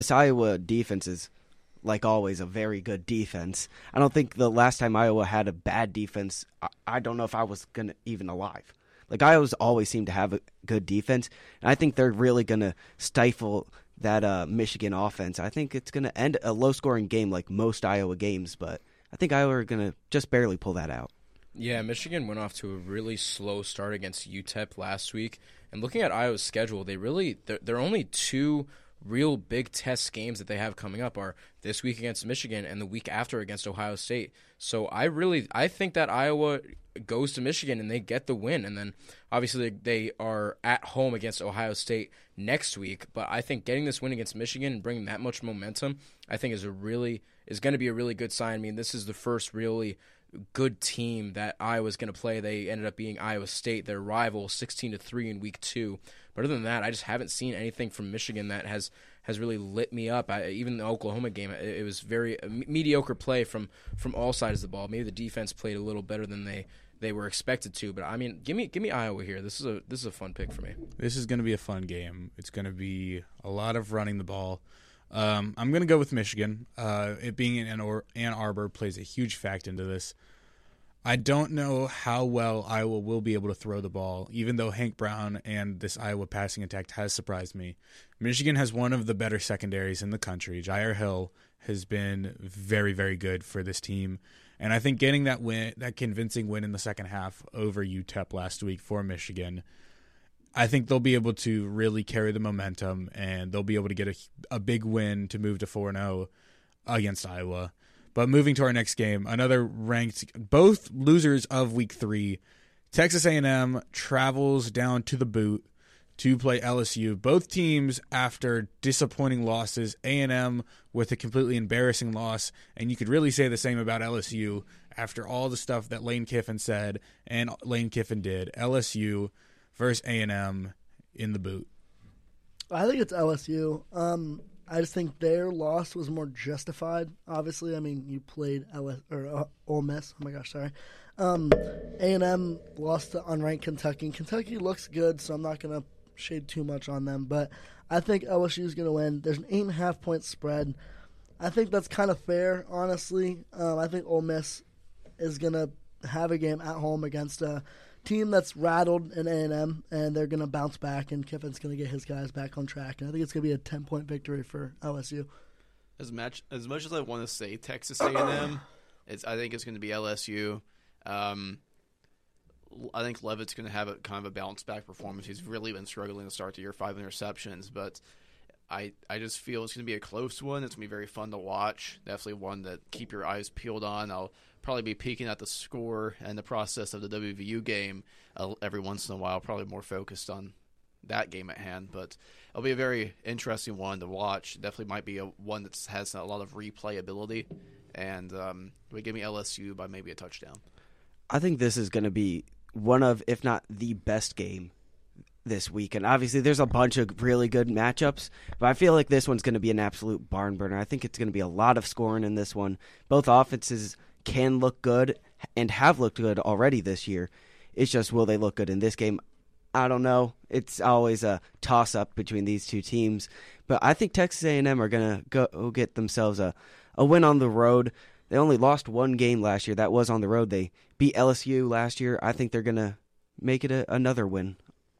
This Iowa defense is, like always, a very good defense. I don't think the last time Iowa had a bad defense, I don't know if I was gonna even alive. Like Iowa's always seemed to have a good defense, and I think they're really gonna stifle that Michigan offense. I think it's gonna end a low-scoring game like most Iowa games, but I think Iowa are gonna just barely pull that out. Yeah, Michigan went off to a really slow start against UTEP last week. And looking at Iowa's schedule, they're only two real Big Test games that they have coming up are this week against Michigan and the week after against Ohio State. So I think that Iowa goes to Michigan and they get the win, and then obviously they are at home against Ohio State next week. But I think getting this win against Michigan and bringing that much momentum, I think is going to be a really good sign. I mean, this is the first really good team that Iowa's going to play. They ended up being Iowa State, their rival, 16-3 in week 2. But other than that, I just haven't seen anything from Michigan that has really lit me up. Even the Oklahoma game, it was very mediocre play from all sides of the ball. Maybe the defense played a little better than they were expected to. But I mean, give me Iowa here. This is a fun pick for me. This is going to be a fun game. It's going to be a lot of running the ball. I'm going to go with Michigan. It being in Ann Arbor plays a huge fact into this. I don't know how well Iowa will be able to throw the ball, even though Hank Brown and this Iowa passing attack has surprised me. Michigan has one of the better secondaries in the country. Jair Hill has been very, very good for this team. And I think getting that win, that convincing win in the second half over UTEP last week for Michigan, I think they'll be able to really carry the momentum, and they'll be able to get a big win to move to 4-0 against Iowa. But moving to our next game, another ranked, both losers of week 3, Texas A&M travels down to the boot to play LSU. Both teams after disappointing losses, A&M with a completely embarrassing loss, and you could really say the same about LSU after all the stuff that Lane Kiffin said and Lane Kiffin did. LSU versus A&M in the boot. I think it's LSU. I just think their loss was more justified. Obviously, I mean, you played Ole Miss. Oh my gosh, sorry. A&M lost to unranked Kentucky. Kentucky looks good, so I'm not gonna shade too much on them. But I think LSU is gonna win. There's an 8.5-point spread. I think that's kind of fair, honestly. I think Ole Miss is gonna have a game at home against a team that's rattled in A&M, and they're going to bounce back, and Kiffin's going to get his guys back on track. And I think it's going to be a 10-point victory for LSU. As much as I want to say Texas A&M, I think it's going to be LSU. I think Levitt's going to have kind of a bounce-back performance. He's really been struggling to start the year, 5 interceptions, but I just feel it's going to be a close one. It's going to be very fun to watch. Definitely one that keep your eyes peeled on. I'll probably be peeking at the score and the process of the WVU game every once in a while, probably more focused on that game at hand. But it'll be a very interesting one to watch. Definitely might be one that has a lot of replayability. And we give me LSU by maybe a touchdown. I think this is going to be one of, if not the best game this week. And obviously there's a bunch of really good matchups, but I feel like this one's going to be an absolute barn burner. I think it's going to be a lot of scoring in this one. Both offenses can look good and have looked good already this year. It's just, will they look good in this game? I don't know. It's always a toss-up between these two teams. But I think Texas A&M are going to go get themselves a win on the road. They only lost one game last year. That was on the road. They beat LSU last year. I think they're going to make it another win.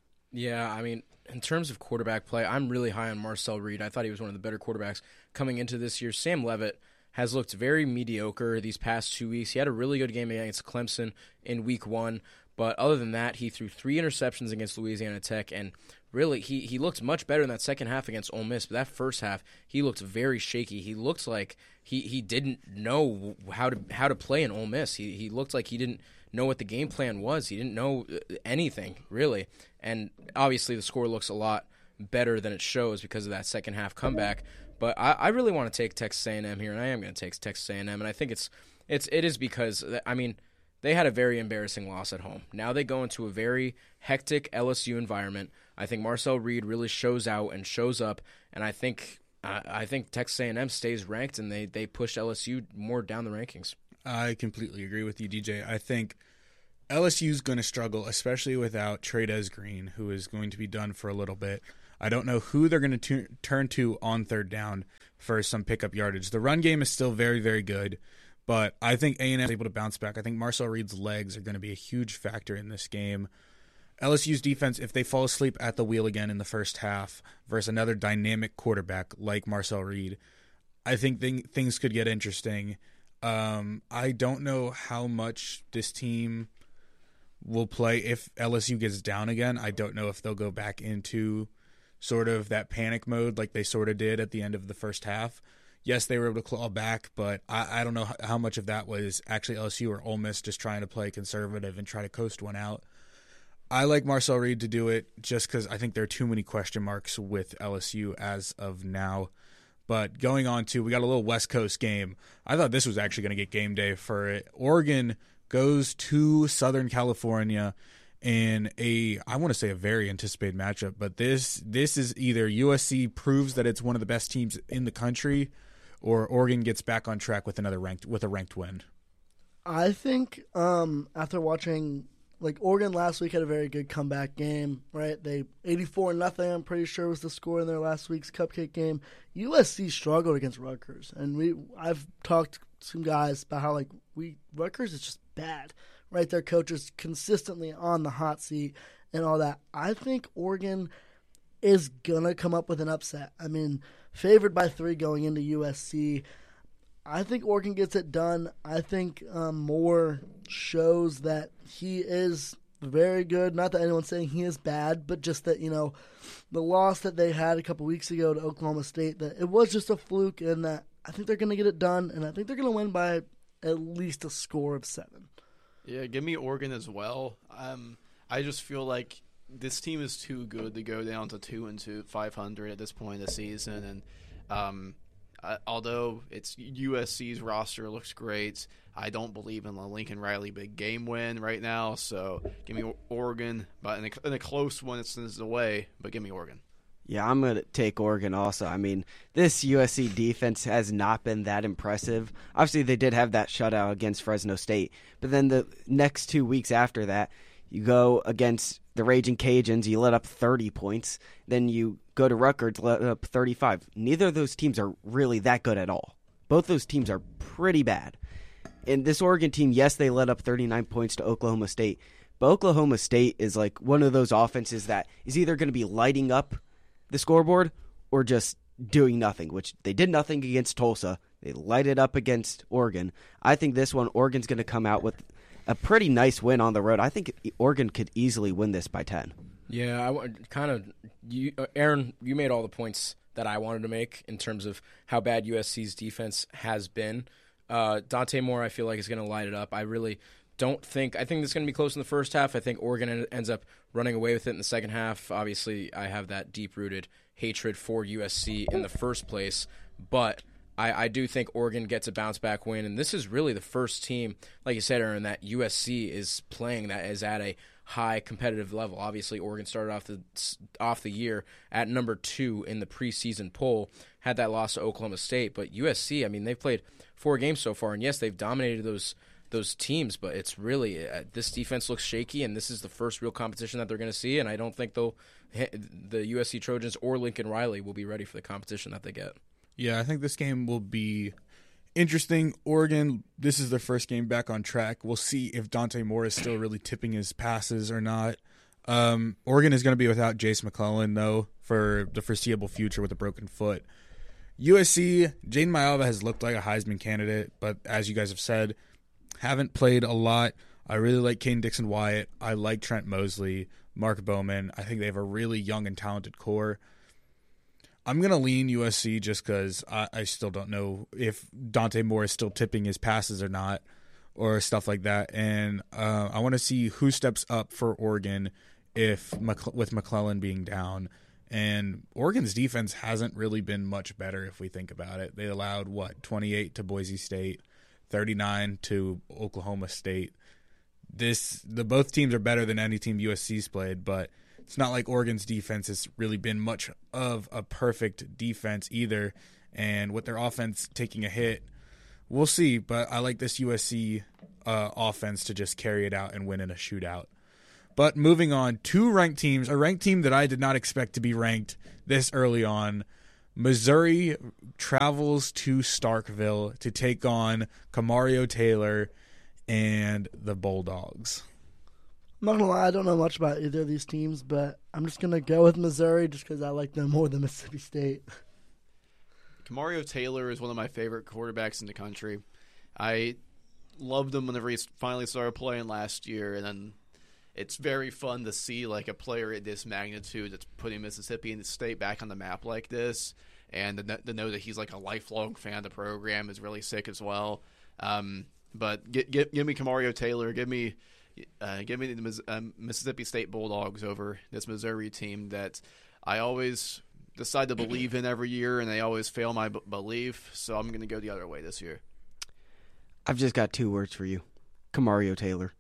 Yeah, I mean, in terms of quarterback play, I'm really high on Marcel Reed. I thought he was one of the better quarterbacks coming into this year. Sam Leavitt has looked very mediocre these past 2 weeks. He had a really good game against Clemson in week 1, but other than that, he threw 3 interceptions against Louisiana Tech, and really, he looked much better in that second half against Ole Miss, but that first half, he looked very shaky. He looked like he didn't know how to play in Ole Miss. He looked like he didn't know what the game plan was. He didn't know anything, really, and obviously the score looks a lot better than it shows because of that second half comeback. But I really want to take Texas A&M here, and I am going to take Texas A&M, and I think it is because, I mean, they had a very embarrassing loss at home. Now they go into a very hectic LSU environment. I think Marcel Reed really shows out and shows up, and I think Texas A&M stays ranked, and they push LSU more down the rankings. I completely agree with you, DJ. I think LSU's going to struggle, especially without Trey'Dez Green, who is going to be done for a little bit. I don't know who they're going to turn to on third down for some pickup yardage. The run game is still very, very good, but I think A&M is able to bounce back. I think Marcel Reed's legs are going to be a huge factor in this game. LSU's defense, if they fall asleep at the wheel again in the first half versus another dynamic quarterback like Marcel Reed, I think things could get interesting. I don't know how much this team will play if LSU gets down again. I don't know if they'll go back into sort of that panic mode like they sort of did at the end of the first half. Yes, they were able to claw back, but I don't know how much of that was actually LSU or Ole Miss just trying to play conservative and try to coast one out. I like Marcel Reed to do it just because I think there are too many question marks with LSU as of now. But going on to, we got a little West Coast game. I thought this was actually going to get game day for it. Oregon goes to Southern California in I want to say a very anticipated matchup, but this is either USC proves that it's one of the best teams in the country, or Oregon gets back on track with a ranked win. I think after watching, like, Oregon last week had a very good comeback game, right? They 84-0, I'm pretty sure, was the score in their last week's cupcake game. USC struggled against Rutgers, and I've talked to some guys about how, like, Rutgers is just bad, right? Their coach is consistently on the hot seat and all that. I think Oregon is gonna come up with an upset. I mean, favored by 3 going into USC. I think Oregon gets it done. I think Moore shows that he is very good. Not that anyone's saying he is bad, but just that, the loss that they had a couple weeks ago to Oklahoma State, that it was just a fluke, and that I think they're going to get it done, and I think they're going to win by at least a score of 7. Yeah, give me Oregon as well. I just feel like this team is too good to go down to 2-500 at this point of the season, and although it's USC's roster looks great, I don't believe in the Lincoln Riley big game win right now. So give me Oregon, but in a close one, it's away. But give me Oregon. Yeah, I'm going to take Oregon also. I mean, this USC defense has not been that impressive. Obviously, they did have that shutout against Fresno State, but then the next 2 weeks after that, you go against the Raging Cajuns, you let up 30 points. Then you go to Rutgers, let up 35. Neither of those teams are really that good at all. Both those teams are pretty bad. And this Oregon team, yes, they let up 39 points to Oklahoma State, but Oklahoma State is like one of those offenses that is either going to be lighting up the scoreboard or just doing nothing, which they did nothing against Tulsa. They lighted up against Oregon. I think this one, Oregon's going to come out with a pretty nice win on the road. I think Oregon could easily win this by 10. Yeah, Aaron, you made all the points that I wanted to make in terms of how bad USC's defense has been. Dante Moore, I feel like, is going to light it up. I really don't think – I think it's going to be close in the first half. I think Oregon ends up running away with it in the second half. Obviously, I have that deep-rooted hatred for USC in the first place, but I do think Oregon gets a bounce-back win, and this is really the first team, like you said, Aaron, that USC is playing that is at a high competitive level. Obviously, Oregon started off the year at number 2 in the preseason poll, had that loss to Oklahoma State, but USC, I mean, they've played 4 games so far, and yes, they've dominated those teams, but it's really this defense looks shaky, and this is the first real competition that they're going to see, and I don't think the USC Trojans or Lincoln Riley will be ready for the competition that they get. Yeah, I think this game will be interesting. Oregon, this is their first game back on track. We'll see if Dante Moore is still really tipping his passes or not. Oregon is going to be without Jace McClellan, though, for the foreseeable future with a broken foot. USC, Jaden Maiava has looked like a Heisman candidate, but as you guys have said, haven't played a lot. I really like Caden Dixon-Wyatt. I like Trent Mosley, Mark Bowman. I think they have a really young and talented core. I'm going to lean USC just because I still don't know if Dante Moore is still tipping his passes or not, or stuff like that. And I want to see who steps up for Oregon with McClellan being down. And Oregon's defense hasn't really been much better if we think about it. They allowed, 28 to Boise State, 39 to Oklahoma State. Both teams are better than any team USC's played, but it's not like Oregon's defense has really been much of a perfect defense either. And with their offense taking a hit, we'll see. But I like this USC offense to just carry it out and win in a shootout. But moving on, two ranked teams, a ranked team that I did not expect to be ranked this early on. Missouri travels to Starkville to take on Camario Taylor and the Bulldogs. I'm not going to lie, I don't know much about either of these teams, but I'm just going to go with Missouri just because I like them more than Mississippi State. Camario Taylor is one of my favorite quarterbacks in the country. I loved him whenever he finally started playing last year, and then it's very fun to see like a player at this magnitude that's putting Mississippi State back on the map like this, and to know that he's like a lifelong fan of the program is really sick as well. But give me Camario Taylor, give me the Mississippi State Bulldogs over this Missouri team that I always decide to believe in every year, and they always fail my belief. So I'm going to go the other way this year. I've just got two words for you: Camario Taylor.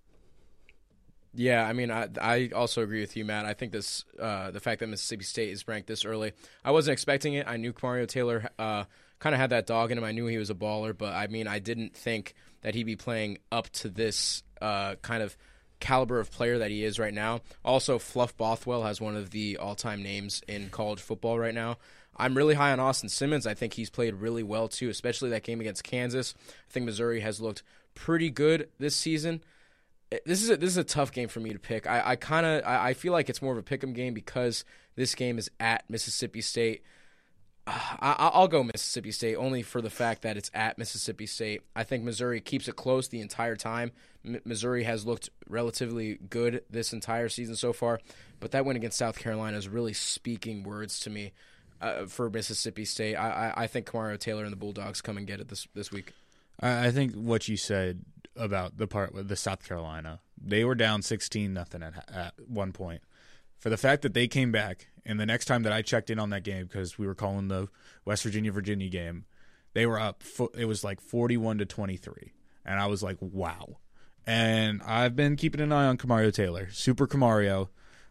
Yeah, I mean, I also agree with you, Matt. I think this the fact that Mississippi State is ranked this early, I wasn't expecting it. I knew Camario Taylor kind of had that dog in him. I knew he was a baller, but I mean, I didn't think that he'd be playing up to this kind of caliber of player that he is right now. Also, Fluff Bothwell has one of the all-time names in college football right now. I'm really high on Austin Simmons. I think he's played really well, too, especially that game against Kansas. I think Missouri has looked pretty good this season. This is a tough game for me to pick. I feel like it's more of a pick'em game because this game is at Mississippi State. I'll go Mississippi State only for the fact that it's at Mississippi State. I think Missouri keeps it close the entire time. Missouri has looked relatively good this entire season so far, but that win against South Carolina is really speaking words to me for Mississippi State. I think Camario Taylor and the Bulldogs come and get it this week. I think what you said about the part with the South Carolina, they were down 16-0 at one point. For the fact that they came back, and the next time that I checked in on that game, because we were calling the West Virginia game, they were up. It was like 41-23, and I was like, wow. And I've been keeping an eye on Camario Taylor, Super Camario.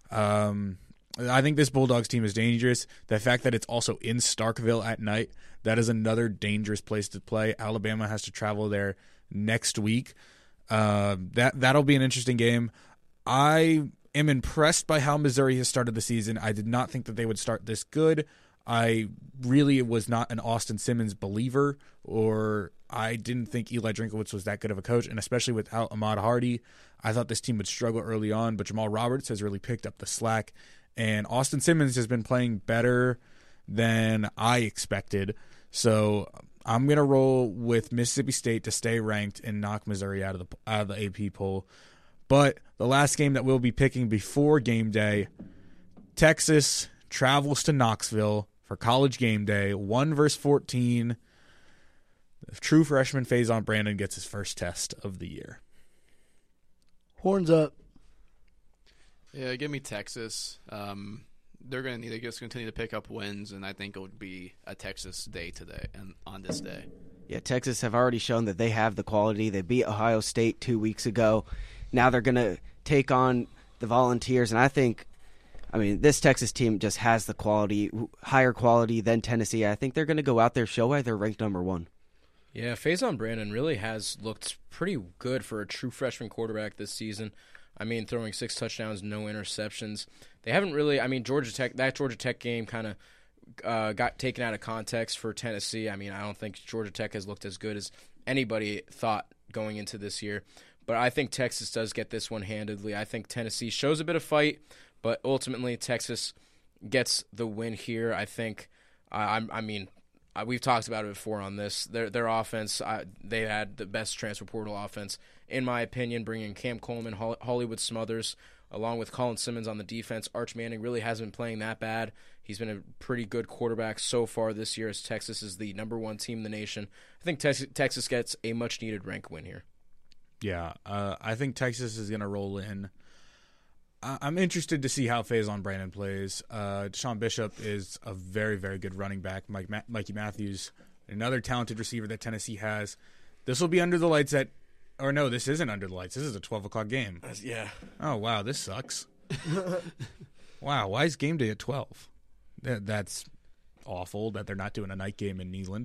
I think this Bulldogs team is dangerous. The fact that it's also in Starkville at night, that is another dangerous place to play. Alabama has to travel there next week. That'll be an interesting game. I am impressed by how Missouri has started the season. I did not think that they would start this good. I really was not an Austin Simmons believer, or I didn't think Eli Drinkowitz was that good of a coach, and especially without Ahmad Hardy, I thought this team would struggle early on, but Jamal Roberts has really picked up the slack, and Austin Simmons has been playing better than I expected. So I'm going to roll with Mississippi State to stay ranked and knock Missouri out of the AP poll. But the last game that we'll be picking before game day, Texas travels to Knoxville for college game day, 1-14. The true freshman Faison Brandon gets his first test of the year. Horns up. Yeah, give me Texas. They're going to need to just continue to pick up wins, and I think it would be a Texas day today and on this day. Yeah, Texas have already shown that they have the quality. They beat Ohio State 2 weeks ago. Now they're going to take on the Volunteers, and I mean, this Texas team just has the quality, higher quality than Tennessee. I think they're going to go out there, show why they're ranked number one. Yeah, Faison Brandon really has looked pretty good for a true freshman quarterback this season. I mean, throwing 6 touchdowns, no interceptions. They haven't really, I mean, Georgia Tech game kind of got taken out of context for Tennessee. I mean, I don't think Georgia Tech has looked as good as anybody thought going into this year. But I think Texas does get this one handedly. I think Tennessee shows a bit of fight, but ultimately Texas gets the win here. I think, we've talked about it before on this. Their offense, they had the best transfer portal offense, in my opinion, bringing Cam Coleman, Hollywood Smothers, along with Colin Simmons on the defense. Arch Manning really hasn't been playing that bad. He's been a pretty good quarterback so far this year, as Texas is the number one team in the nation. I think Texas gets a much-needed rank win here. Yeah, I think Texas is going to roll in. I'm interested to see how Faison Brandon plays. Deshaun Bishop is a very, very good running back. Mikey Matthews, another talented receiver that Tennessee has. This will be under the lights this isn't under the lights. This is a 12 o'clock game. Yeah. Oh, wow, this sucks. Wow, why is game day at 12? That's awful that they're not doing a night game in Neyland.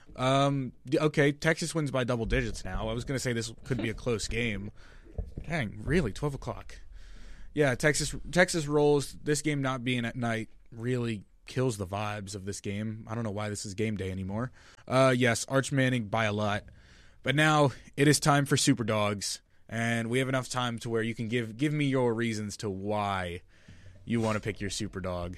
Okay, Texas wins by double digits now. I was going to say this could be a close game. Dang, really? 12 o'clock. Yeah, Texas rolls. This game not being at night really kills the vibes of this game. I don't know why this is game day anymore. Yes, Arch Manning by a lot. But now it is time for Super Dogs, and we have enough time to where you can give me your reasons to why you want to pick your Super Dog.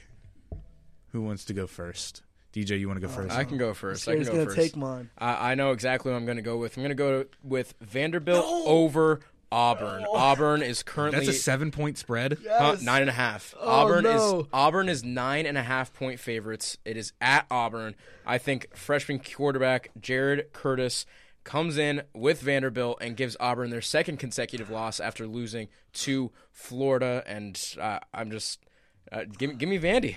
Who wants to go first? DJ, you want to go first? I can go first. He's going to take mine. I know exactly what I'm going to go with. I'm going to go with Vanderbilt over Auburn. Auburn is currently That's a 7-point spread. Yes. 9.5. Oh, Auburn is 9.5 point favorites. It is at Auburn. I think freshman quarterback Jared Curtis comes in with Vanderbilt and gives Auburn their second consecutive loss after losing to Florida. And I'm just give me Vandy.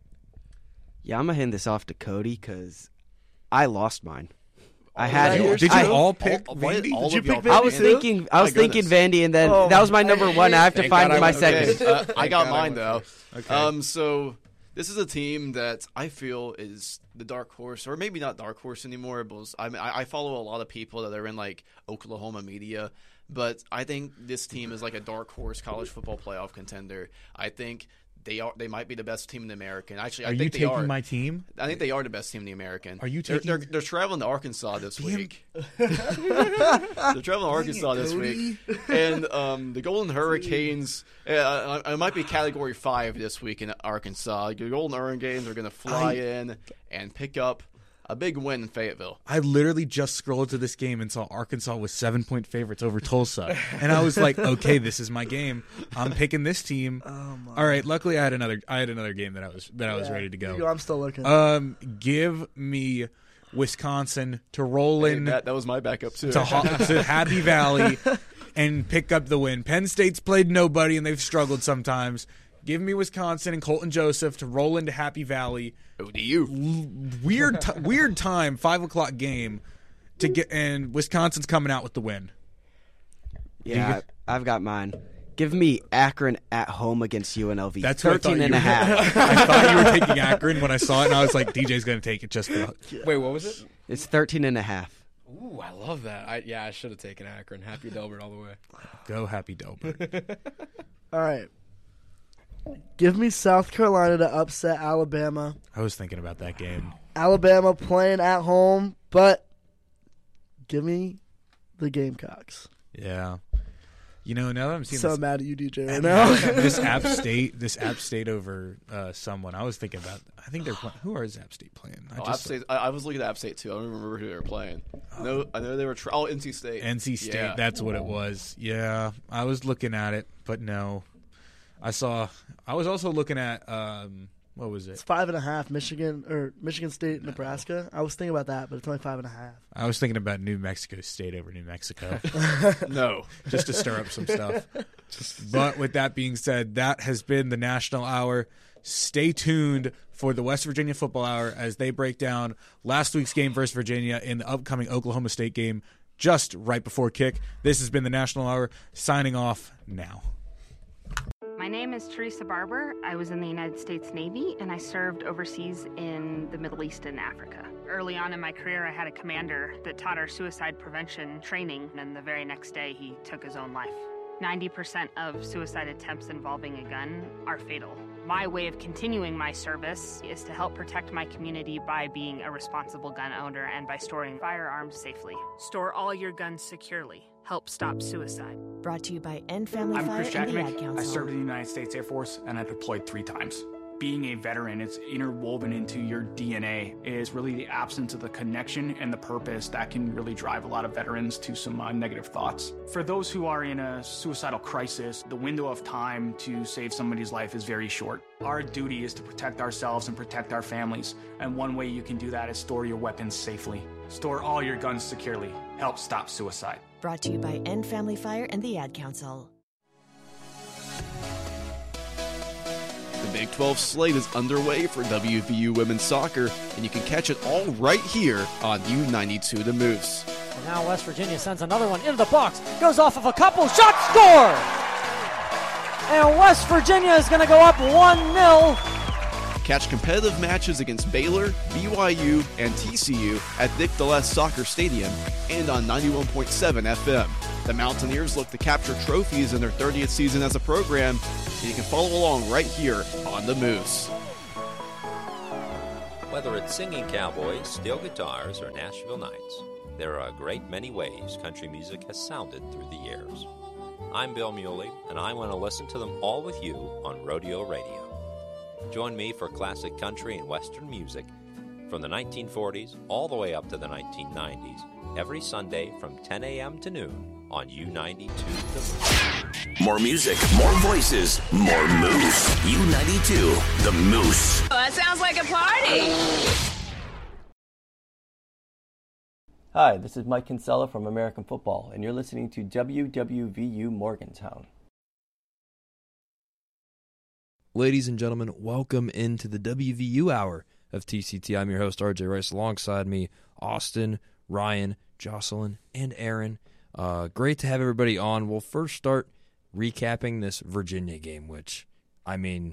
Yeah, I'm going to hand this off to Cody because I lost mine. I Did you all pick Vandy? Vandy? All Did you of y'all pick pick I was Vandy? thinking Vandy, and then that was my number one. I have to Thank find God I my went second. first. I got God I mine went though. first. Okay. So this is a team that I feel is the dark horse, or maybe not dark horse anymore. But I follow a lot of people that are in like Oklahoma media, but I think this team is like a dark horse college football playoff contender. I think they might be the best team in the American. Actually, I think they are. Are you taking my team? I think they are the best team in the American. Are you They're taking? they're traveling to Arkansas this week. They're traveling to Arkansas this week, and the Golden Hurricanes. It might be Category 5 this week in Arkansas. The Golden Hurricanes are going to fly in and pick up a big win in Fayetteville. I literally just scrolled to this game and saw Arkansas was 7-point favorites over Tulsa, and I was like, "Okay, this is my game. I'm picking this team." All right. Luckily, I had another game that I was ready to go. I'm still looking. Give me Wisconsin to roll in That was my backup too. to Happy Valley and pick up the win. Penn State's played nobody, and they've struggled sometimes. Give me Wisconsin and Colton Joseph to roll into Happy Valley. ODU. Weird time, 5:00 game to get, and Wisconsin's coming out with the win. Yeah, I've got mine. Give me Akron at home against UNLV. That's what 13 and a half. I thought you were taking Akron when I saw it, and I was like, DJ's going to take it just for. Wait, what was it? It's 13 and a half. Ooh, I love that. I should have taken Akron. Happy Delbert all the way. Go Happy Delbert. All right. Give me South Carolina to upset Alabama. I was thinking about that game. Alabama playing at home, but give me the Gamecocks. Yeah. You know, now that I'm seeing So this, mad at you, DJ, right now. this App State over someone, I was thinking about. I think they're playing. Who is App State playing? App State. I was looking at App State too. I don't remember who they were playing. No, I know they were. NC State. NC State. Yeah. That's what it was. Yeah, I was looking at it, but no. I was also looking at what was It's it? 5.5. Michigan State, Nebraska. I was thinking about that, but it's only 5.5. I was thinking about New Mexico State over New Mexico, No. just to stir up some stuff. But with that being said, that has been the National Hour. Stay tuned for the West Virginia Football Hour as they break down last week's game versus Virginia in the upcoming Oklahoma State game just right before kick. This has been the National Hour, signing off now. My name is Teresa Barber. I was in the United States Navy, and I served overseas in the Middle East and Africa. Early on in my career, I had a commander that taught our suicide prevention training, and the very next day, he took his own life. 90% of suicide attempts involving a gun are fatal. My way of continuing my service is to help protect my community by being a responsible gun owner and by storing firearms safely. Store all your guns securely. Help stop suicide. Brought to you by End Family I'm Fire Chris and the Ad Jackman. Council. I served in the United States Air Force and I deployed 3 times. Being a veteran, it's interwoven into your DNA. It is really the absence of the connection and the purpose that can really drive a lot of veterans to some negative thoughts. For those who are in a suicidal crisis, the window of time to save somebody's life is very short. Our duty is to protect ourselves and protect our families, and one way you can do that is store your weapons safely. Store all your guns securely. Help stop suicide. Brought to you by End Family Fire and the Ad Council. The Big 12 slate is underway for WVU women's soccer, and you can catch it all right here on U92 The Moose. And now West Virginia sends another one into the box. Goes off of a couple. Shot, score! And West Virginia is going to go up 1-0. Catch competitive matches against Baylor, BYU, and TCU at Nick DeLess Soccer Stadium and on 91.7 FM. The Mountaineers look to capture trophies in their 30th season as a program, and you can follow along right here on The Moose. Whether it's singing cowboys, steel guitars, or Nashville Nights, there are a great many ways country music has sounded through the years. I'm Bill Muley, and I want to listen to them all with you on Rodeo Radio. Join me for classic country and western music from the 1940s all the way up to the 1990s, every Sunday from 10 a.m. to noon on U92 The Moose. More music, more voices, more Moose. U92 The Moose. Oh, that sounds like a party! Hi, this is Mike Kinsella from American Football, and you're listening to WWVU Morgantown. Ladies and gentlemen, welcome into the WVU Hour of TCT. I'm your host, RJ Rice. Alongside me, Austin, Ryan, Jocelyn, and Aaron. Great to have everybody on. We'll first start recapping this Virginia game, which, I mean,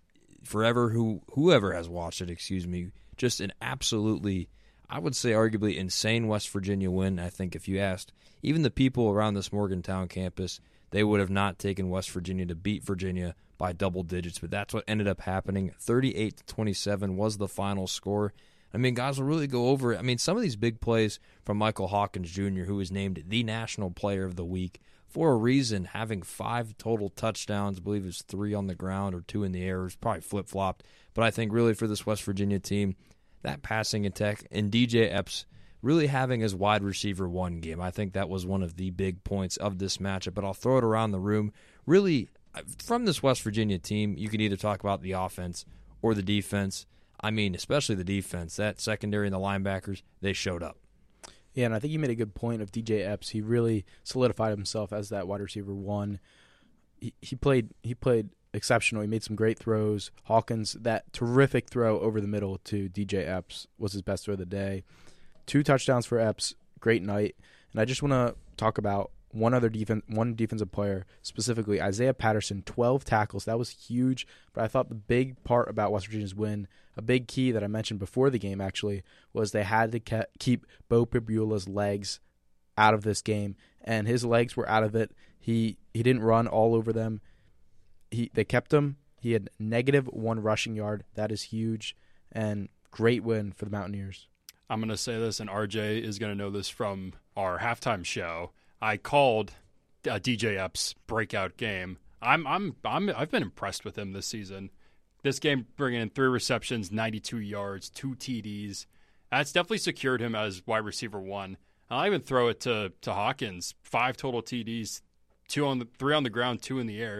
whoever has watched it, just an absolutely, I would say arguably insane West Virginia win. I think if you asked even the people around this Morgantown campus, they would have not taken West Virginia to beat Virginia by double digits, but that's what ended up happening. 38-27 was the final score. I mean, guys, we'll really go over it. I mean, some of these big plays from Michael Hawkins Jr., who was named the National Player of the Week for a reason, having 5 total touchdowns. I believe it was 3 on the ground or 2 in the air. It was probably flip-flopped. But I think really for this West Virginia team, that passing attack and DJ Epps really having his wide receiver 1 game. I think that was one of the big points of this matchup. But I'll throw it around the room. Really, from this West Virginia team, you can either talk about the offense or the defense. I mean, especially the defense. That secondary and the linebackers, they showed up. Yeah, and I think you made a good point of DJ Epps. He really solidified himself as that wide receiver 1. He played exceptional. He made some great throws. Hawkins, that terrific throw over the middle to DJ Epps was his best throw of the day. 2 touchdowns for Epps. Great night. And I just want to talk about one defensive player, specifically Isaiah Patterson, 12 tackles. That was huge. But I thought the big part about West Virginia's win, a big key that I mentioned before the game actually, was they had to keep Bo Pibula's legs out of this game. And his legs were out of it. He didn't run all over them. They kept him. He had -1 rushing yard. That is huge. And great win for the Mountaineers. I'm going to say this, and RJ is going to know this from our halftime show. I called DJ Epps' breakout game. I've been impressed with him this season. This game, bringing in 3 receptions, 92 yards, 2 TDs. That's definitely secured him as wide receiver 1. I'll even throw it to Hawkins. 5 total TDs, 3 on the ground, 2 in the air.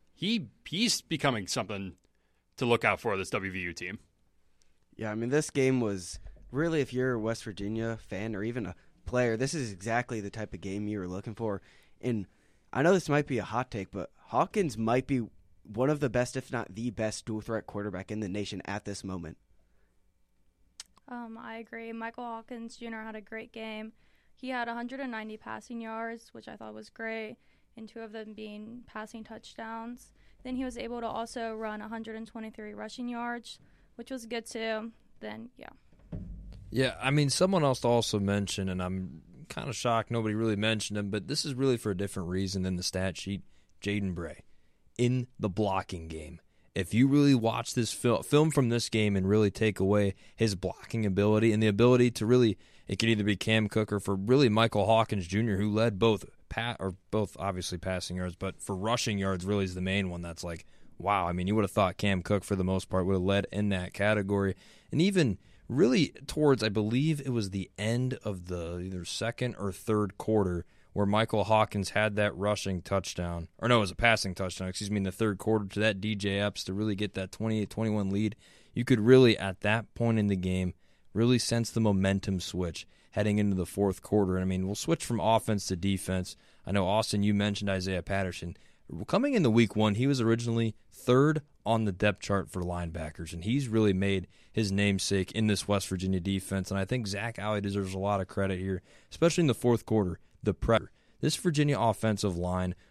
He's becoming something to look out for, this WVU team. Yeah, I mean, this game was really, if you're a West Virginia fan or even a player, this is exactly the type of game you were looking for. And I know this might be a hot take, but Hawkins might be one of the best, if not the best, dual-threat quarterback in the nation at this moment. I agree. Michael Hawkins Jr. had a great game. He had 190 passing yards, which I thought was great, and 2 of them being passing touchdowns. Then he was able to also run 123 rushing yards, which was good too. Then, yeah. Yeah, I mean, someone else also mentioned, and I'm kind of shocked nobody really mentioned him, but this is really for a different reason than the stat sheet. Jaden Bray in the blocking game. If you really watch this film from this game and really take away his blocking ability and the ability to really, it could either be Cam Cook or for really Michael Hawkins Jr., who led both obviously passing yards, but for rushing yards really is the main one. That's like, wow. I mean, you would have thought Cam Cook for the most part would have led in that category. And even really towards, I believe it was the end of the either second or third quarter where Michael Hawkins had that rushing touchdown. Or no, it was a passing touchdown, in the third quarter to that DJ Epps to really get that 28-21 lead. You could really, at that point in the game, really sense the momentum switch heading into the fourth quarter. And I mean, we'll switch from offense to defense. I know, Austin, you mentioned Isaiah Patterson. Coming into week 1, he was originally 3rd on the depth chart for linebackers, and he's really made his namesake in this West Virginia defense. And I think Zach Alley deserves a lot of credit here, especially in the fourth quarter. The pressure. This Virginia offensive line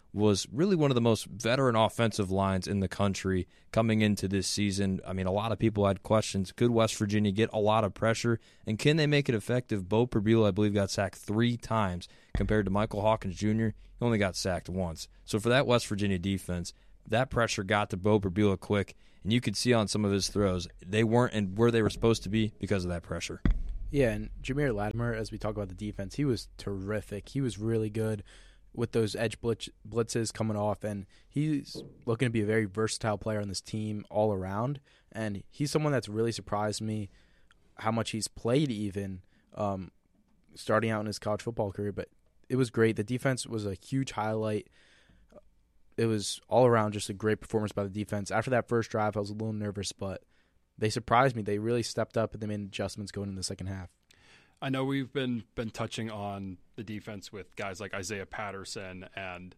was really one of the most veteran offensive lines in the country coming into this season. I mean, a lot of people had questions. Could West Virginia get a lot of pressure, and can they make it effective? Bo Perbula, I believe, got sacked 3 times compared to Michael Hawkins Jr. He only got sacked once. So for that West Virginia defense, that pressure got to Bo Perbula quick, and you could see on some of his throws, they weren't and where they were supposed to be because of that pressure. Yeah, and Jameer Latimer, as we talk about the defense, he was terrific. He was really good with those edge blitzes coming off, and he's looking to be a very versatile player on this team all around, and he's someone that's really surprised me how much he's played even starting out in his college football career, but it was great. The defense was a huge highlight. It was all around just a great performance by the defense. After that first drive, I was a little nervous, but they surprised me. They really stepped up, and they made adjustments going in the second half. I know we've been touching on the defense with guys like Isaiah Patterson and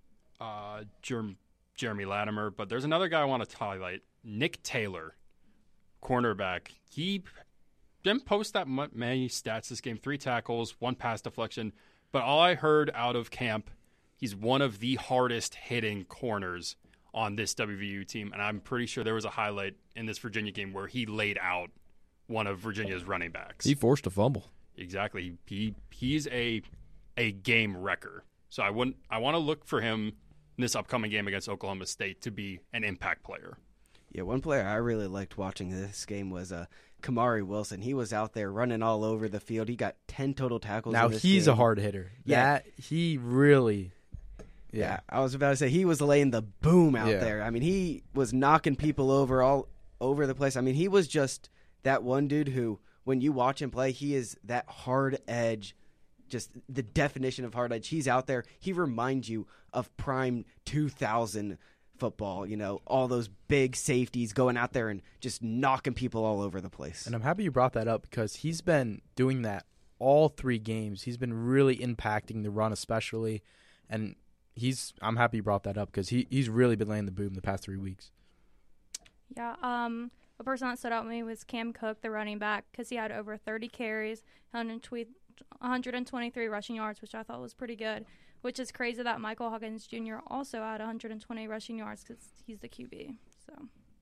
Jeremy Latimer, but there's another guy I want to highlight, Nick Taylor, cornerback. He didn't post that many stats this game, 3 tackles, 1 pass deflection, but all I heard out of camp, he's one of the hardest hitting corners on this WVU team, and I'm pretty sure there was a highlight in this Virginia game where he laid out one of Virginia's running backs. He forced a fumble. Exactly. He's a game wrecker. So I want to look for him in this upcoming game against Oklahoma State to be an impact player. Yeah, one player I really liked watching this game was Kamari Wilson. He was out there running all over the field. He got 10 total tackles. Now in this he's game. a hard hitter. Yeah, he really. Yeah, I was about to say he was laying the boom out Yeah. there. I mean, he was knocking people over all over the place. I mean, he was just that one dude who, when you watch him play, he is that hard edge, just the definition of hard edge. He's out there. He reminds you of prime 2000 football, you know, all those big safeties going out there and just knocking people all over the place. And I'm happy you brought that up because he's been doing that all 3 games. He's been really impacting the run especially, and I'm happy you brought that up because he's really been laying the boom the past 3 weeks. Yeah, a person that stood out to me was Cam Cook, the running back, because he had over 30 carries, 123 rushing yards, which I thought was pretty good, which is crazy that Michael Hawkins Jr. also had 120 rushing yards because he's the QB. So.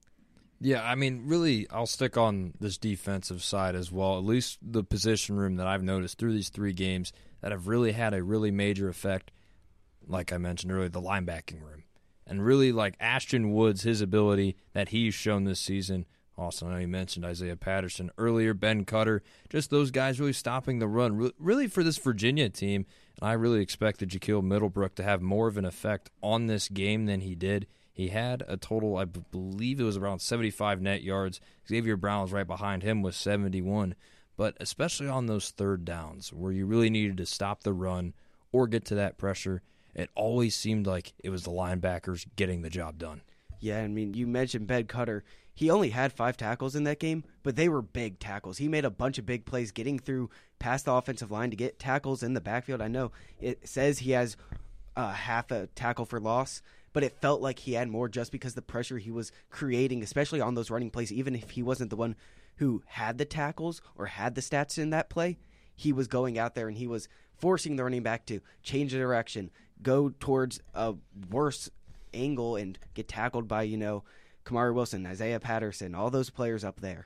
Yeah, I mean, really, I'll stick on this defensive side as well, at least the position room that I've noticed through these 3 games that have really had a really major effect, like I mentioned earlier, the linebacking room. And really, like Ashton Woods, his ability that he's shown this season. Also, I know you mentioned Isaiah Patterson earlier, Ben Cutter, just those guys really stopping the run. Really for this Virginia team, and I really expected Jaquil Middlebrook to have more of an effect on this game than he did. He had a total, I believe it was around 75 net yards. Xavier Brown was right behind him with 71. But especially on those third downs where you really needed to stop the run or get to that pressure, it always seemed like it was the linebackers getting the job done. Yeah, I mean, you mentioned Ben Cutter. He only had 5 tackles in that game, but they were big tackles. He made a bunch of big plays getting through past the offensive line to get tackles in the backfield. I know it says he has half a tackle for loss, but it felt like he had more just because the pressure he was creating, especially on those running plays, even if he wasn't the one who had the tackles or had the stats in that play, he was going out there and he was forcing the running back to change the direction, go towards a worse angle and get tackled by, Kamari Wilson, Isaiah Patterson, all those players up there.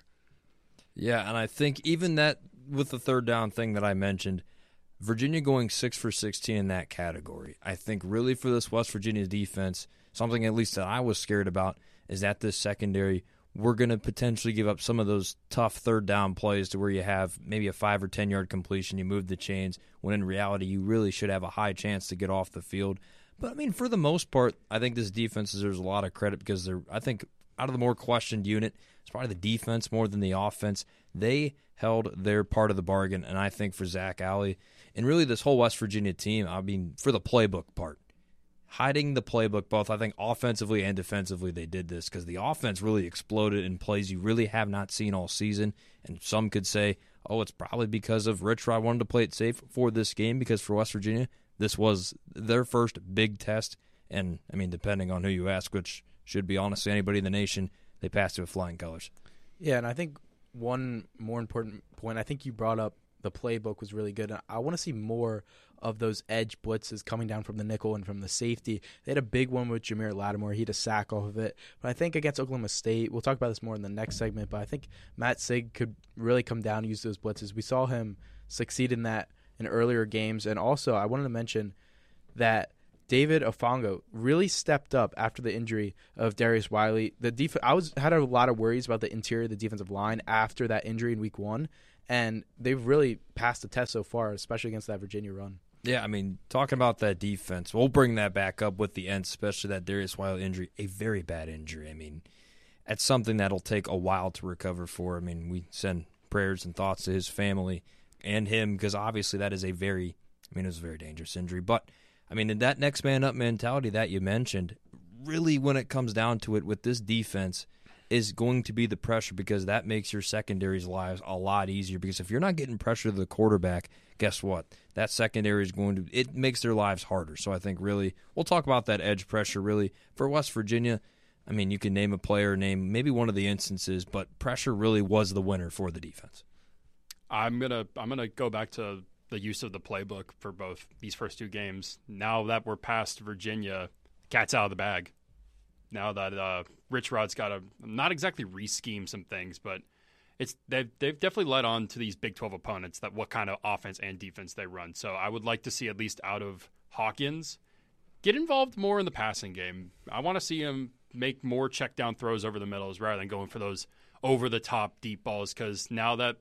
Yeah, and I think even that with the third down thing that I mentioned, Virginia going 6 for 16 in that category. I think really for this West Virginia defense, something at least that I was scared about is that this secondary, we're going to potentially give up some of those tough third down plays to where you have maybe a 5 or 10 yard completion, you move the chains, when in reality you really should have a high chance to get off the field. But, I mean, for the most part, I think this defense deserves a lot of credit because they're, I think, out of the more questioned unit, it's probably the defense more than the offense. They held their part of the bargain, and I think for Zach Alley and really this whole West Virginia team, I mean, for the playbook part, hiding the playbook both, I think, offensively and defensively they did this because the offense really exploded in plays you really have not seen all season, and some could say, oh, it's probably because of Rich Rod wanted to play it safe for this game because for West Virginia, this was their first big test, and, I mean, depending on who you ask, which should be honestly anybody in the nation, they passed it with flying colors. Yeah, and I think one more important point, I think you brought up the playbook was really good. And I want to see more of those edge blitzes coming down from the nickel and from the safety. They had a big one with Jameer Lattimore. He had a sack off of it. But I think against Oklahoma State, we'll talk about this more in the next segment, but I think Matt Sig could really come down and use those blitzes. We saw him succeed in that in earlier games. And also, I wanted to mention that David Ofongo really stepped up after the injury of Darius Wiley. I had a lot of worries about the interior of the defensive line after that injury in week 1, and they've really passed the test so far, especially against that Virginia run. Yeah, I mean, talking about that defense, we'll bring that back up with the end, especially that Darius Wiley injury, a very bad injury. I mean, that's something that'll take a while to recover for. I mean, we send prayers and thoughts to his family and him because obviously that is it was a very dangerous injury. But, I mean, in that next man up mentality that you mentioned, really when it comes down to it with this defense is going to be the pressure because that makes your secondary's lives a lot easier because if you're not getting pressure to the quarterback, guess what? That secondary is it makes their lives harder. So I think really we'll talk about that edge pressure really for West Virginia. I mean, you can name a player, name maybe one of the instances, but pressure really was the winner for the defense. I'm gonna go back to the use of the playbook for both these first 2 games. Now that we're past Virginia, cat's out of the bag. Now that Rich Rod's got to not exactly re-scheme some things, but they've definitely led on to these Big 12 opponents that what kind of offense and defense they run. So I would like to see at least out of Hawkins get involved more in the passing game. I want to see him make more check down throws over the middles rather than going for those over the top deep balls because now that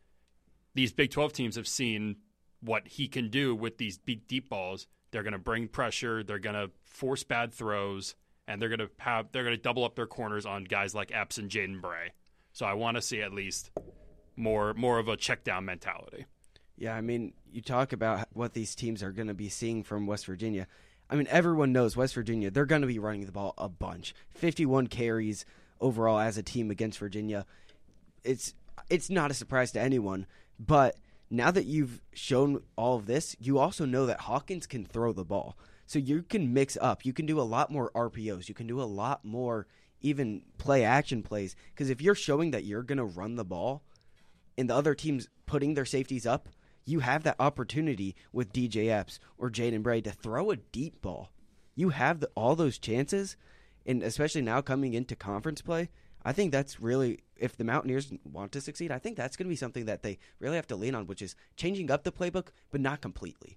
these Big 12 teams have seen what he can do with these big deep balls, they're going to bring pressure, they're going to force bad throws, and they're going to double up their corners on guys like Epps and Jaden Bray. So I want to see at least more of a check down mentality. Yeah, I mean, you talk about what these teams are going to be seeing from West Virginia. I mean, everyone knows West Virginia, they're going to be running the ball a bunch. 51 carries overall as a team against Virginia. It's not a surprise to anyone, but now that you've shown all of this, you also know that Hawkins can throw the ball. So you can mix up. You can do a lot more RPOs. You can do a lot more even play-action plays. Because if you're showing that you're going to run the ball and the other team's putting their safeties up, you have that opportunity with DJ Epps or Jaden Bray to throw a deep ball. You have all those chances, and especially now coming into conference play, I think that's really, if the Mountaineers want to succeed, I think that's going to be something that they really have to lean on, which is changing up the playbook, but not completely.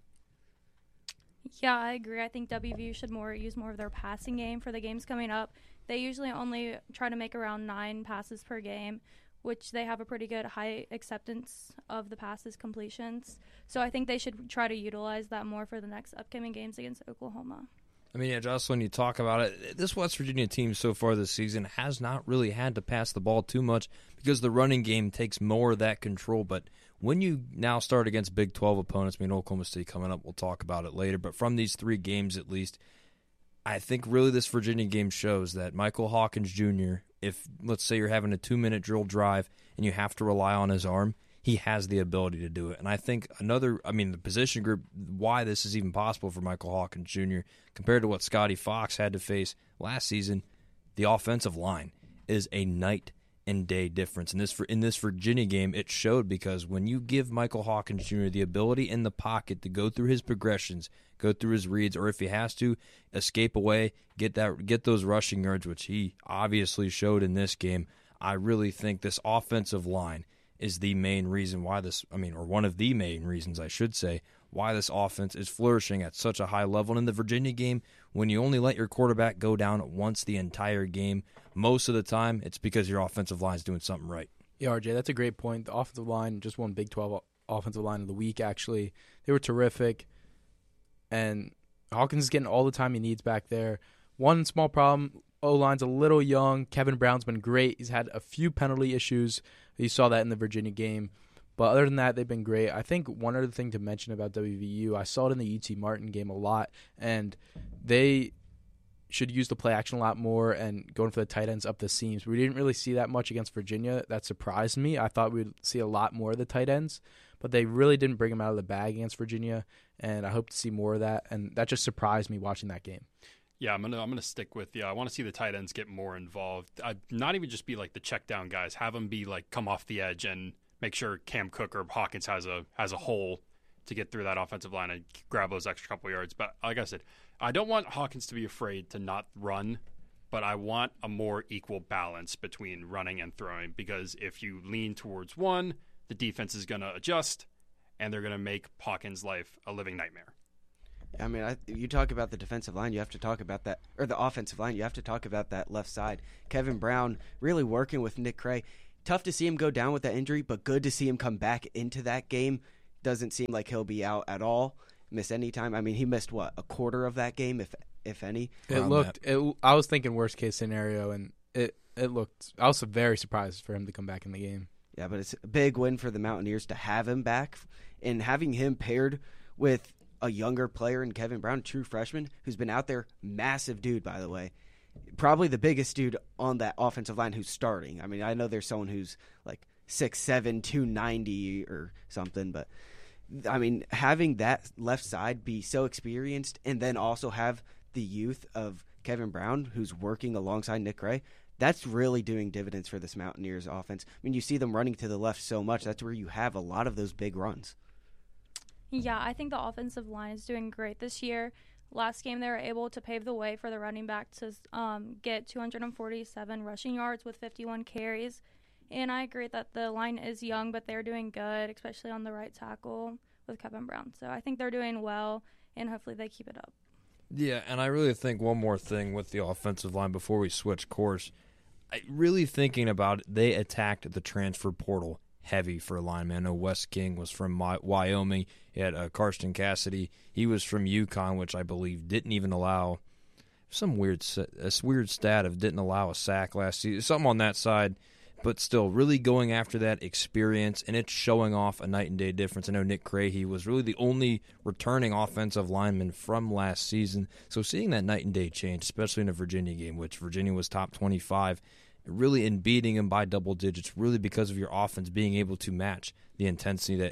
Yeah, I agree. I think WVU should use more of their passing game for the games coming up. They usually only try to make around 9 passes per game, which they have a pretty good high acceptance of the passes completions. So I think they should try to utilize that more for the next upcoming games against Oklahoma. I mean, yeah, Jocelyn, you talk about it. This West Virginia team so far this season has not really had to pass the ball too much because the running game takes more of that control. But when you now start against Big 12 opponents, I mean, Oklahoma State coming up, we'll talk about it later. But from these 3 games at least, I think really this Virginia game shows that Michael Hawkins Jr., if let's say you're having a 2-minute drill drive and you have to rely on his arm, he has the ability to do it. And I think the position group, why this is even possible for Michael Hawkins Jr. compared to what Scotty Fox had to face last season, the offensive line is a night and day difference. And in this Virginia game, it showed because when you give Michael Hawkins Jr. the ability in the pocket to go through his progressions, go through his reads, or if he has to, escape away, get those rushing yards, which he obviously showed in this game, I really think this offensive line is the main reason why or one of the main reasons, I should say, why this offense is flourishing at such a high level. And in the Virginia game, when you only let your quarterback go down once the entire game, most of the time, it's because your offensive line is doing something right. Yeah, RJ, that's a great point. The offensive line just won Big 12 Offensive Line of the Week, actually. They were terrific. And Hawkins is getting all the time he needs back there. One small problem, O-line's a little young. Kevin Brown's been great. He's had a few penalty issues. You saw that in the Virginia game. But other than that, they've been great. I think one other thing to mention about WVU, I saw it in the UT Martin game a lot, and they should use the play action a lot more and going for the tight ends up the seams. We didn't really see that much against Virginia. That surprised me. I thought we'd see a lot more of the tight ends, but they really didn't bring them out of the bag against Virginia, and I hope to see more of that, and that just surprised me watching that game. Yeah, I'm gonna stick with you. I want to see the tight ends get more involved. Not even just be like the check down guys. Have them be like come off the edge and make sure Cam Cook or Hawkins has a hole to get through that offensive line and grab those extra couple yards. But like I said, I don't want Hawkins to be afraid to not run, but I want a more equal balance between running and throwing, because if you lean towards one, the defense is going to adjust, and they're going to make Hawkins' life a living nightmare. I mean, you talk about the defensive line, you have to talk about that, or the offensive line, you have to talk about that left side. Kevin Brown really working with Nick Cray. Tough to see him go down with that injury, but good to see him come back into that game. Doesn't seem like he'll be out at all, miss any time. I mean, he missed, a quarter of that game, if any? I was thinking worst case scenario, and it looked, I was very surprised for him to come back in the game. Yeah, but it's a big win for the Mountaineers to have him back, and having him paired with a younger player in Kevin Brown, true freshman, who's been out there, massive dude, by the way. Probably the biggest dude on that offensive line who's starting. I mean, I know there's someone who's like 6'7", 290 or something, but I mean, having that left side be so experienced and then also have the youth of Kevin Brown who's working alongside Nick Cray, that's really doing dividends for this Mountaineers offense. I mean, you see them running to the left so much. That's where you have a lot of those big runs. Yeah, I think the offensive line is doing great this year. Last game, they were able to pave the way for the running back to get 247 rushing yards with 51 carries. And I agree that the line is young, but they're doing good, especially on the right tackle with Kevin Brown. So I think they're doing well, and hopefully they keep it up. Yeah, and I really think one more thing with the offensive line before we switch course. Really thinking about it, they attacked the transfer portal heavy for linemen. I know Wes King was from Wyoming. He had Karsten Cassidy. He was from UConn, which I believe didn't even allow some weird stat of didn't allow a sack last season. Something on that side, but still really going after that experience, and it's showing off a night and day difference. I know Nick Crahy was really the only returning offensive lineman from last season. So seeing that night and day change, especially in a Virginia game, which Virginia was top 25, really in beating them by double digits, really because of your offense being able to match the intensity that,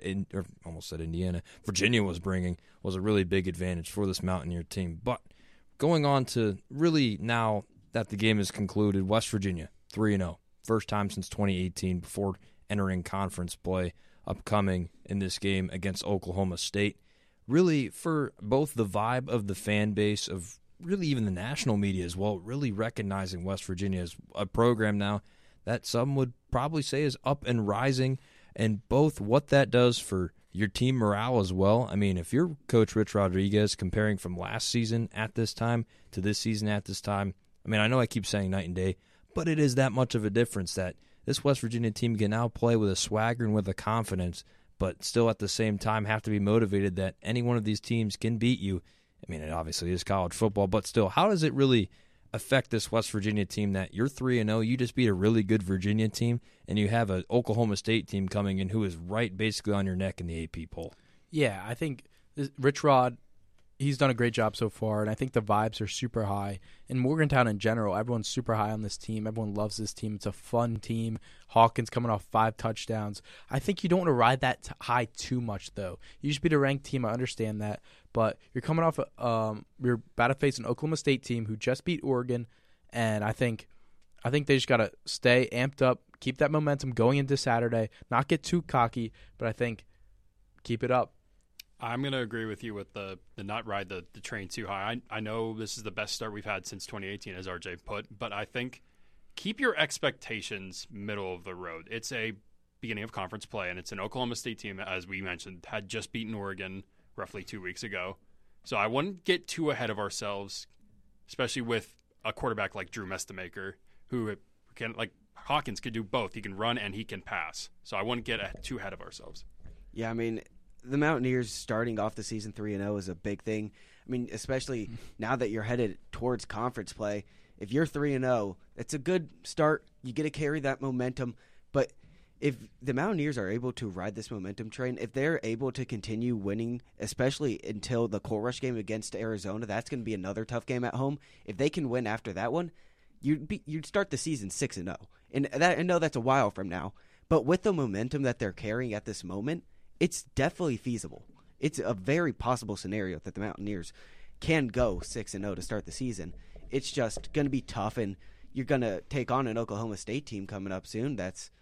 Virginia was bringing, was a really big advantage for this Mountaineer team. But going on to really now that the game is concluded, West Virginia 3-0, first time since 2018 before entering conference play, upcoming in this game against Oklahoma State. Really, for both the vibe of the fan base, of really even the national media as well, really recognizing West Virginia as a program now that some would probably say is up and rising, and both what that does for your team morale as well. I mean, if you're Coach Rich Rodriguez comparing from last season at this time to this season at this time, I mean, I know I keep saying night and day, but it is that much of a difference that this West Virginia team can now play with a swagger and with a confidence, but still at the same time have to be motivated that any one of these teams can beat you. I mean, it obviously is college football, but still, how does it really affect this West Virginia team that you're 3-0, you just beat a really good Virginia team, and you have an Oklahoma State team coming in who is right basically on your neck in the AP poll? Yeah, I think Rich Rod, he's done a great job so far, and I think the vibes are super high. In Morgantown in general, everyone's super high on this team. Everyone loves this team. It's a fun team. Hawkins coming off 5 touchdowns. I think you don't want to ride that high too much, though. You should beat a ranked team. I understand that. But you're coming off, you're about to face an Oklahoma State team who just beat Oregon, and I think they just got to stay amped up, keep that momentum going into Saturday, not get too cocky, but I think keep it up. I'm going to agree with you with the not ride the train too high. I know this is the best start we've had since 2018, as RJ put, but I think keep your expectations middle of the road. It's a beginning of conference play, and it's an Oklahoma State team, as we mentioned, had just beaten Oregon roughly 2 weeks ago. So I wouldn't get too ahead of ourselves, especially with a quarterback like Drew Mestamaker, who can, like Hawkins, could do both. He can run and he can pass. So I wouldn't get too ahead of ourselves. Yeah, I mean, the Mountaineers starting off the season 3-0 is a big thing. I mean, especially now that you're headed towards conference play. If you're 3-0, it's a good start. You get to carry that momentum. But if the Mountaineers are able to ride this momentum train, if they're able to continue winning, especially until the Coal Rush game against Arizona, that's going to be another tough game at home. If they can win after that one, you'd start the season 6-0. And I know that's a while from now. But with the momentum that they're carrying at this moment, it's definitely feasible. It's a very possible scenario that the Mountaineers can go 6-0 to start the season. It's just going to be tough, and you're going to take on an Oklahoma State team coming up soon that's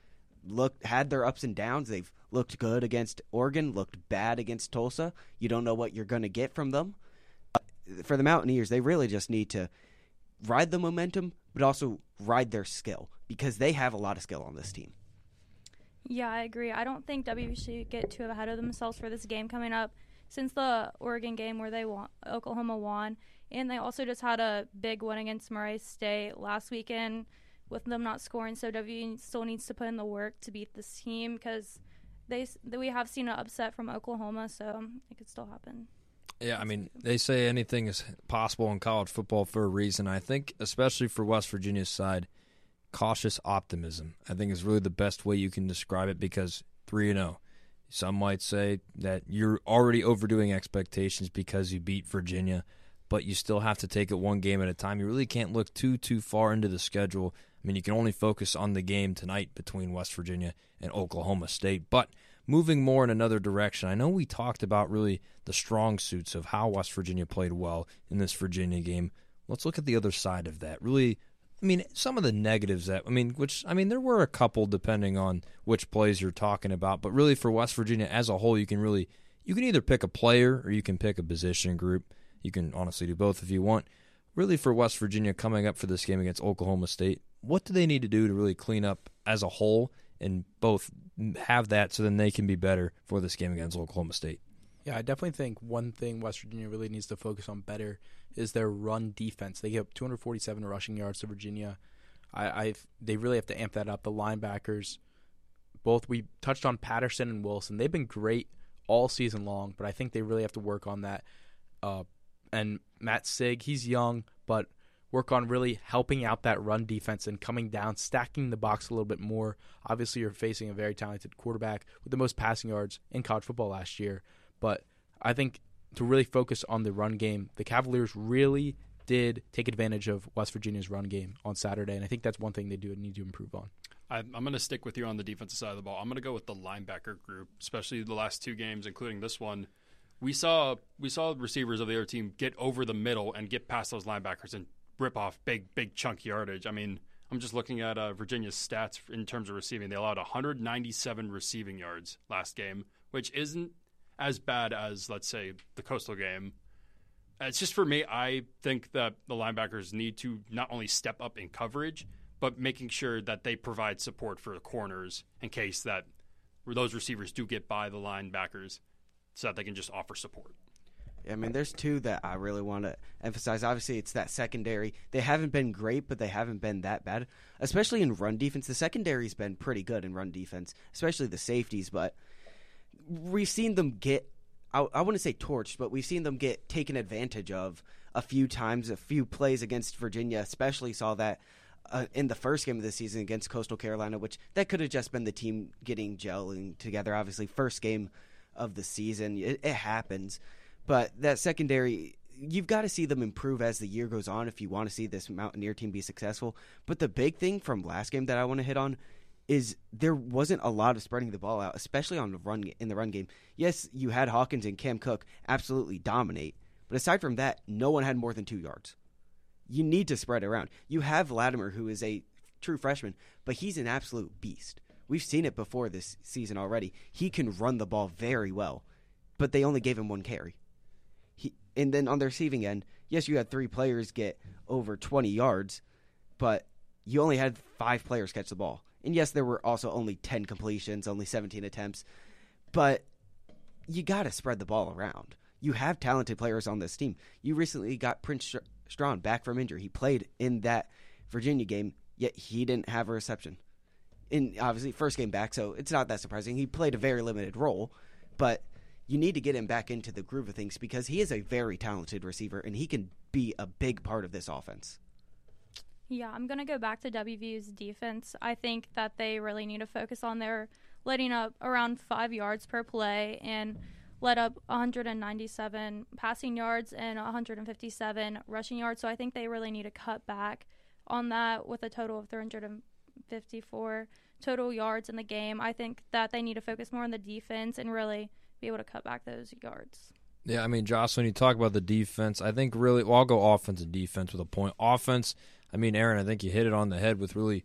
had their ups and downs. They've looked good against Oregon, looked bad against Tulsa. You don't know what you're going to get from them. For the Mountaineers, they really just need to ride the momentum, but also ride their skill, because they have a lot of skill on this team. Yeah, I agree. I don't think WVU should get too ahead of themselves for this game coming up, since the Oregon game where Oklahoma won, and they also just had a big win against Murray State last weekend with them not scoring. So WVU still needs to put in the work to beat this team, because we have seen an upset from Oklahoma, so it could still happen. Yeah, I mean, they say anything is possible in college football for a reason. I think, especially for West Virginia's side, cautious optimism, I think, is really the best way you can describe it, because 3-0. Some might say that you're already overdoing expectations because you beat Virginia, but you still have to take it one game at a time. You really can't look too far into the schedule. I mean, you can only focus on the game tonight between West Virginia and Oklahoma State. But moving more in another direction, I know we talked about really the strong suits of how West Virginia played well in this Virginia game. Let's look at the other side of that. Really, I mean, some of the negatives there were a couple depending on which plays you're talking about. But really for West Virginia as a whole, you can either pick a player or you can pick a position group. You can honestly do both if you want. Really for West Virginia coming up for this game against Oklahoma State, what do they need to do to really clean up as a whole and both have that so then they can be better for this game against Oklahoma State? Yeah, I definitely think one thing West Virginia really needs to focus on better is their run defense. They give up 247 rushing yards to Virginia. They really have to amp that up. The linebackers, we touched on Patterson and Wilson. They've been great all season long, but I think they really have to work on that. And Matt Sig, he's young, but work on really helping out that run defense and coming down, stacking the box a little bit more. Obviously, you're facing a very talented quarterback with the most passing yards in college football last year. But I think to really focus on the run game, the Cavaliers really did take advantage of West Virginia's run game on Saturday, and I think that's one thing they do need to improve on. I'm going to stick with you on the defensive side of the ball. I'm going to go with the linebacker group, especially the last two games, including this one. We saw receivers of the other team get over the middle and get past those linebackers and rip off big chunk yardage. I mean, I'm just looking at Virginia's stats in terms of receiving. They allowed 197 receiving yards last game, which isn't as bad as, let's say, the Coastal game. It's just, for me, I think that the linebackers need to not only step up in coverage, but making sure that they provide support for the corners in case that those receivers do get by the linebackers so that they can just offer support. I mean, there's two that I really want to emphasize. Obviously, it's that secondary. They haven't been great, but they haven't been that bad, especially in run defense. The secondary's been pretty good in run defense, especially the safeties, but we've seen them get, I wouldn't say torched, but we've seen them get taken advantage of a few times. A few plays against Virginia especially saw that in the first game of the season against Coastal Carolina, which that could have just been the team gelling together. Obviously, first game of the season, it happens. But that secondary, you've got to see them improve as the year goes on if you want to see this Mountaineer team be successful. But the big thing from last game that I want to hit on is there wasn't a lot of spreading the ball out, especially on the run game. Yes, you had Hawkins and Cam Cook absolutely dominate, but aside from that, no one had more than 2 yards. You need to spread around. You have Latimer, who is a true freshman, but he's an absolute beast. We've seen it before this season already. He can run the ball very well, but they only gave him 1 carry. And then on the receiving end, yes, you had 3 players get over 20 yards, but you only had 5 players catch the ball. And yes, there were also only 10 completions, only 17 attempts, but you got to spread the ball around. You have talented players on this team. You recently got Prince Strawn back from injury. He played in that Virginia game, yet he didn't have a reception. In obviously first game back, so it's not that surprising. He played a very limited role, but you need to get him back into the groove of things because he is a very talented receiver and he can be a big part of this offense. Yeah, I'm going to go back to WVU's defense. I think that they really need to focus on their letting up around 5 yards per play and let up 197 passing yards and 157 rushing yards. So I think they really need to cut back on that with a total of 354 total yards in the game. I think that they need to focus more on the defense and really be able to cut back those yards. Yeah, I mean, Josh, when you talk about the defense, I think really, I'll go offense and defense with a point. Offense, I mean, Aaron, I think you hit it on the head with really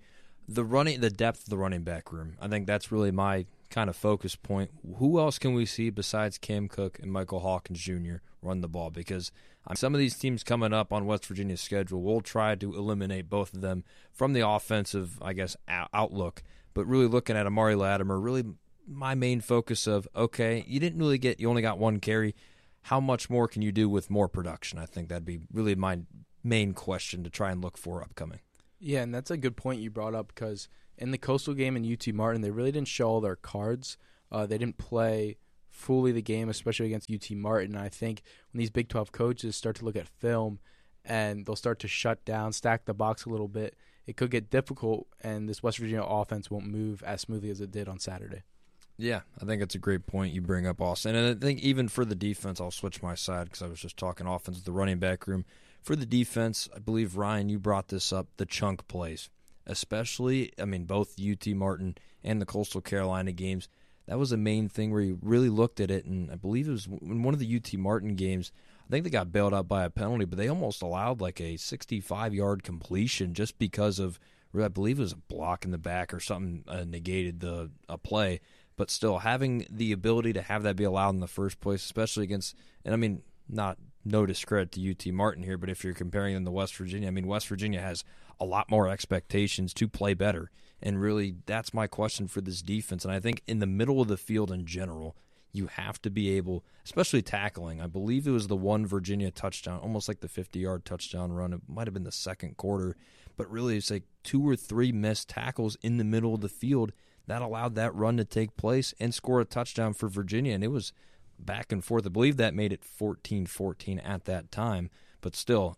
the depth of the running back room. I think that's really my kind of focus point. Who else can we see besides Cam Cook and Michael Hawkins Jr. run the ball? Because some of these teams coming up on West Virginia's schedule will try to eliminate both of them from the offensive, I guess, outlook. But really looking at Amari Latimer, really my main focus of, okay, you only got one carry. How much more can you do with more production? I think that'd be really my main question to try and look for upcoming. Yeah, and that's a good point you brought up because in the Coastal game in UT Martin, they really didn't show all their cards. They didn't play fully the game, especially against UT Martin. I think when these Big 12 coaches start to look at film and they'll start to shut down, stack the box a little bit, it could get difficult, and this West Virginia offense won't move as smoothly as it did on Saturday. Yeah, I think it's a great point you bring up, Austin. And I think even for the defense, I'll switch my side because I was just talking offense, the running back room. For the defense, I believe, Ryan, you brought this up, the chunk plays. Especially, both UT Martin and the Coastal Carolina games, that was a main thing where you really looked at it, and I believe it was in one of the UT Martin games, I think they got bailed out by a penalty, but they almost allowed like a 65-yard completion just because of, I believe it was a block in the back or something negated a play. But still, having the ability to have that be allowed in the first place, especially against, and no discredit to UT Martin here, but if you're comparing them to West Virginia, West Virginia has a lot more expectations to play better. And really, that's my question for this defense. And I think in the middle of the field in general, you have to be able, especially tackling. I believe it was the one Virginia touchdown, almost like the 50-yard touchdown run. It might have been the second quarter. But really, it's like 2 or 3 missed tackles in the middle of the field that allowed that run to take place and score a touchdown for Virginia. And it was back and forth. I believe that made it 14-14 at that time. But still,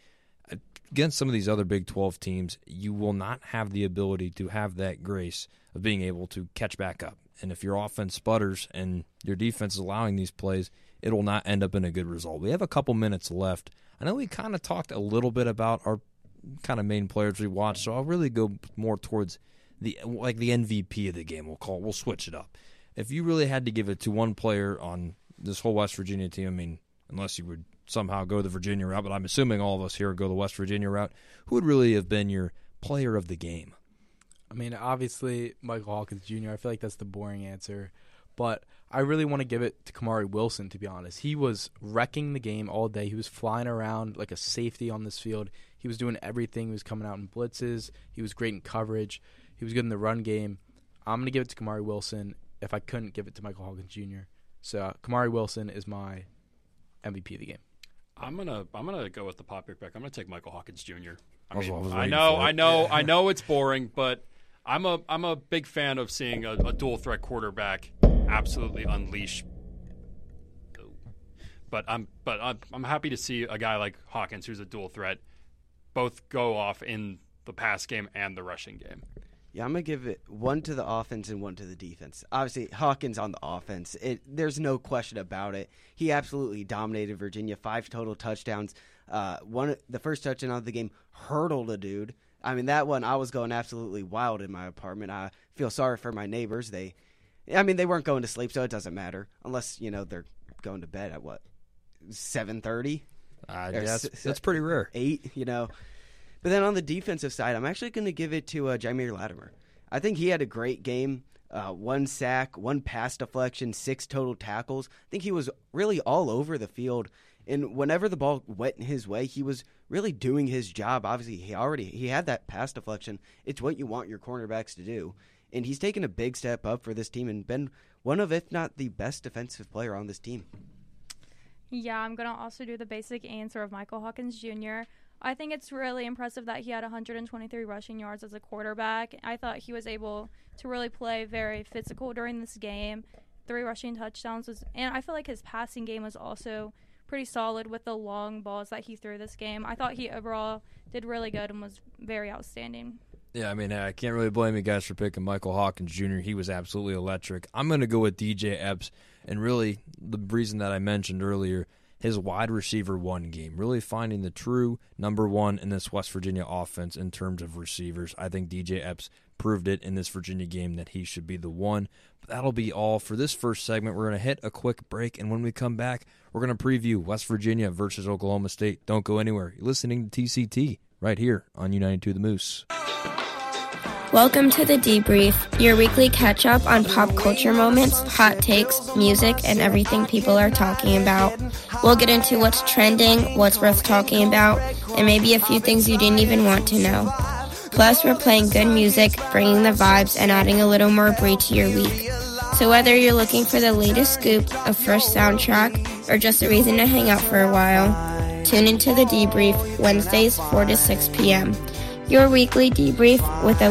against some of these other Big 12 teams, you will not have the ability to have that grace of being able to catch back up. And if your offense sputters and your defense is allowing these plays, it will not end up in a good result. We have a couple minutes left. I know we kind of talked a little bit about our kind of main players we watched, so I'll really go more towards the MVP of the game. We'll switch it up. If you really had to give it to one player on this whole West Virginia team, unless you would somehow go the Virginia route, but I'm assuming all of us here go the West Virginia route, who would really have been your player of the game? Obviously, Michael Hawkins Jr. I feel like that's the boring answer. But I really want to give it to Kamari Wilson, to be honest. He was wrecking the game all day. He was flying around like a safety on this field. He was doing everything. He was coming out in blitzes. He was great in coverage. He was good in the run game. I'm going to give it to Kamari Wilson if I couldn't give it to Michael Hawkins Jr. So Kamari Wilson is my MVP of the game. I'm gonna go with the pop pick back. I'm gonna take Michael Hawkins Jr. I know it's boring, but I'm a big fan of seeing a dual threat quarterback absolutely unleash. But I'm happy to see a guy like Hawkins, who's a dual threat, both go off in the pass game and the rushing game. Yeah, I'm going to give it one to the offense and one to the defense. Obviously, Hawkins on the offense, there's no question about it. He absolutely dominated Virginia, 5 total touchdowns. The first touchdown of the game hurdled a dude. That one, I was going absolutely wild in my apartment. I feel sorry for my neighbors. They weren't going to sleep, so it doesn't matter. Unless, they're going to bed at, 7:30? That's pretty rare. 8, But then on the defensive side, I'm actually going to give it to Jameer Latimer. I think he had a great game. 1 sack, 1 pass deflection, 6 total tackles. I think he was really all over the field. And whenever the ball went his way, he was really doing his job. Obviously, he had that pass deflection. It's what you want your cornerbacks to do. And he's taken a big step up for this team and been one of, if not the best defensive player on this team. Yeah, I'm going to also do the basic answer of Michael Hawkins Jr. I think it's really impressive that he had 123 rushing yards as a quarterback. I thought he was able to really play very physical during this game. 3 rushing touchdowns and I feel like his passing game was also pretty solid with the long balls that he threw this game. I thought he overall did really good and was very outstanding. Yeah, I can't really blame you guys for picking Michael Hawkins Jr. He was absolutely electric. I'm going to go with DJ Epps, and really the reason that I mentioned earlier, his wide receiver 1 game, really finding the true number 1 in this West Virginia offense in terms of receivers. I think DJ Epps proved it in this Virginia game that he should be the one. But that'll be all for this first segment. We're going to hit a quick break, and when we come back, we're going to preview West Virginia versus Oklahoma State. Don't go anywhere. You're listening to TCT right here on U92 The Moose. Welcome to The Debrief, your weekly catch-up on pop culture moments, hot takes, music, and everything people are talking about. We'll get into what's trending, what's worth talking about, and maybe a few things you didn't even want to know. Plus, we're playing good music, bringing the vibes, and adding a little more Brie to your week. So whether you're looking for the latest scoop, a fresh soundtrack, or just a reason to hang out for a while, tune into The Debrief Wednesdays 4 to 6 p.m. Your weekly debrief with a